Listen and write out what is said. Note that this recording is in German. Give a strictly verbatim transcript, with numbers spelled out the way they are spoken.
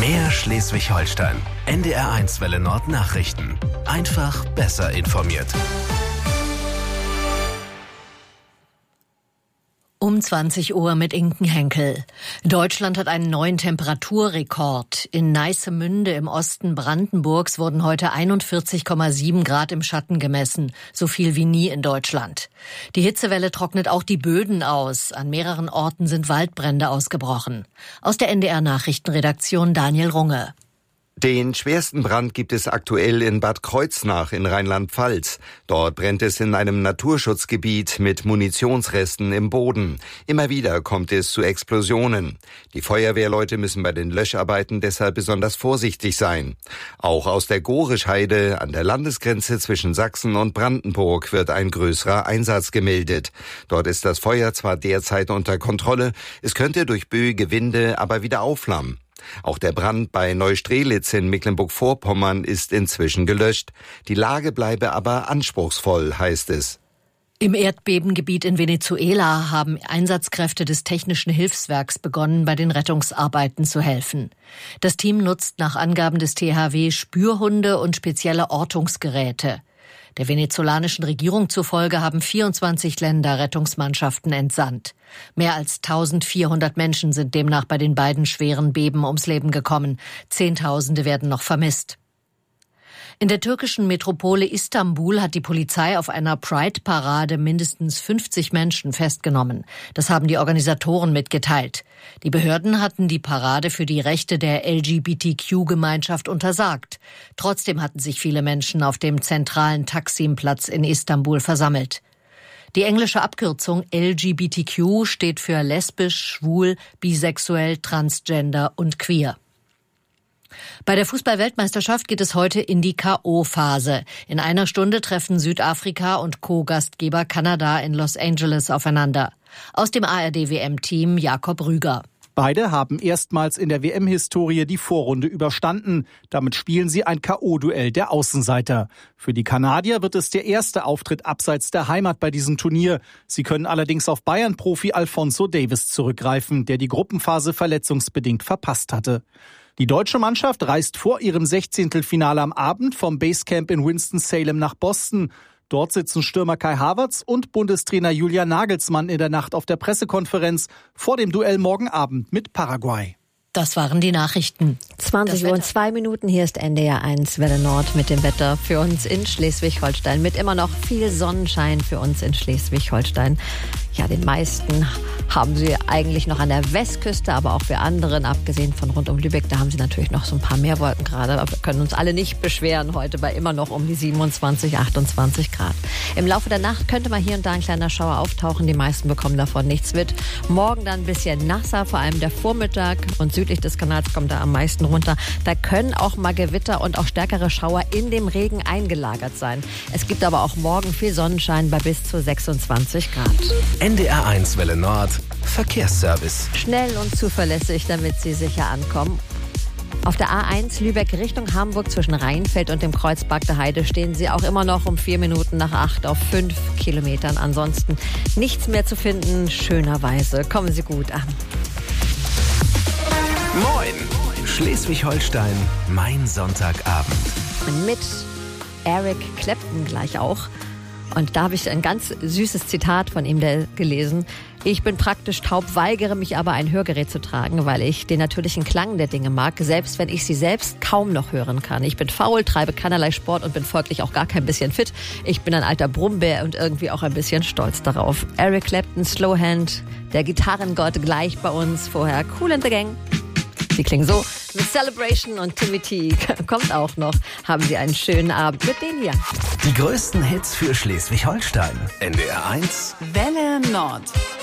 Mehr Schleswig-Holstein. N D R eins Welle Nord Nachrichten. Einfach besser informiert. Um zwanzig Uhr mit Inken Henkel. Deutschland hat einen neuen Temperaturrekord. In Neissemünde im Osten Brandenburgs wurden heute einundvierzig Komma sieben Grad im Schatten gemessen. So viel wie nie in Deutschland. Die Hitzewelle trocknet auch die Böden aus. An mehreren Orten sind Waldbrände ausgebrochen. Aus der N D R-Nachrichtenredaktion Daniel Runge. Den schwersten Brand gibt es aktuell in Bad Kreuznach in Rheinland-Pfalz. Dort brennt es in einem Naturschutzgebiet mit Munitionsresten im Boden. Immer wieder kommt es zu Explosionen. Die Feuerwehrleute müssen bei den Löscharbeiten deshalb besonders vorsichtig sein. Auch aus der Gorischheide an der Landesgrenze zwischen Sachsen und Brandenburg wird ein größerer Einsatz gemeldet. Dort ist das Feuer zwar derzeit unter Kontrolle, es könnte durch böige Winde aber wieder aufflammen. Auch der Brand bei Neustrelitz in Mecklenburg-Vorpommern ist inzwischen gelöscht. Die Lage bleibe aber anspruchsvoll, heißt es. Im Erdbebengebiet in Venezuela haben Einsatzkräfte des Technischen Hilfswerks begonnen, bei den Rettungsarbeiten zu helfen. Das Team nutzt nach Angaben des T H W Spürhunde und spezielle Ortungsgeräte. Der venezolanischen Regierung zufolge haben vierundzwanzig Länder Rettungsmannschaften entsandt. Mehr als eintausendvierhundert Menschen sind demnach bei den beiden schweren Beben ums Leben gekommen. Zehntausende werden noch vermisst. In der türkischen Metropole Istanbul hat die Polizei auf einer Pride-Parade mindestens fünfzig Menschen festgenommen. Das haben die Organisatoren mitgeteilt. Die Behörden hatten die Parade für die Rechte der L G B T Q-Gemeinschaft untersagt. Trotzdem hatten sich viele Menschen auf dem zentralen Taksim-Platz in Istanbul versammelt. Die englische Abkürzung L G B T Q steht für lesbisch, schwul, bisexuell, transgender und queer. Bei der Fußball-Weltmeisterschaft geht es heute in die K O-Phase. In einer Stunde treffen Südafrika und Co-Gastgeber Kanada in Los Angeles aufeinander. Aus dem A R D-W M-Team Jakob Rüger. Beide haben erstmals in der W M-Historie die Vorrunde überstanden. Damit spielen sie ein K O-Duell der Außenseiter. Für die Kanadier wird es der erste Auftritt abseits der Heimat bei diesem Turnier. Sie können allerdings auf Bayern-Profi Alphonso Davies zurückgreifen, der die Gruppenphase verletzungsbedingt verpasst hatte. Die deutsche Mannschaft reist vor ihrem Sechzehntelfinale am Abend vom Basecamp in Winston-Salem nach Boston. Dort sitzen Stürmer Kai Havertz und Bundestrainer Julian Nagelsmann in der Nacht auf der Pressekonferenz vor dem Duell morgen Abend mit Paraguay. Das waren die Nachrichten. zwanzig Uhr und zwei Minuten, hier ist N D R eins Welle Nord mit dem Wetter für uns in Schleswig-Holstein. Mit immer noch viel Sonnenschein für uns in Schleswig-Holstein. Ja, den meisten haben sie eigentlich noch an der Westküste, aber auch für anderen, abgesehen von rund um Lübeck, da haben sie natürlich noch so ein paar mehr Wolken gerade. Aber wir können uns alle nicht beschweren heute bei immer noch um die siebenundzwanzig, achtundzwanzig Grad. Im Laufe der Nacht könnte mal hier und da ein kleiner Schauer auftauchen. Die meisten bekommen davon nichts mit. Morgen dann ein bisschen nasser, vor allem der Vormittag und südlich des Kanals kommt da am meisten runter. Da können auch mal Gewitter und auch stärkere Schauer in dem Regen eingelagert sein. Es gibt aber auch morgen viel Sonnenschein bei bis zu sechsundzwanzig Grad. N D R eins Welle Nord Verkehrsservice. Schnell und zuverlässig, damit Sie sicher ankommen. Auf der A eins Lübeck Richtung Hamburg zwischen Rheinfeld und dem Kreuz Bagdeheide stehen Sie auch immer noch um vier Minuten nach acht auf fünf Kilometern. Ansonsten nichts mehr zu finden. Schönerweise kommen Sie gut an. Moin! Schleswig-Holstein, mein Sonntagabend. Mit Eric Clapton gleich auch. Und da habe ich ein ganz süßes Zitat von ihm gelesen. Ich bin praktisch taub, weigere mich aber ein Hörgerät zu tragen, weil ich den natürlichen Klang der Dinge mag, selbst wenn ich sie selbst kaum noch hören kann. Ich bin faul, treibe keinerlei Sport und bin folglich auch gar kein bisschen fit. Ich bin ein alter Brummbär und irgendwie auch ein bisschen stolz darauf. Eric Clapton, Slowhand, der Gitarrengott gleich bei uns. Vorher Kool and the Gang. Sie klingen so. Mit Celebration und Timmy T kommt auch noch. Haben Sie einen schönen Abend mit denen hier. Die größten Hits für Schleswig-Holstein. N D R eins Welle Nord.